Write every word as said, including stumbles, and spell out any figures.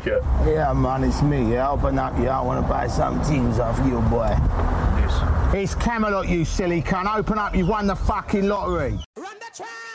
Vodka. Yeah, man, it's me. Yeah, open up. Yeah, I want to buy some things off you, boy. Yes. It's Camelot, you silly cunt. Open up. You've won the fucking lottery. Run the track!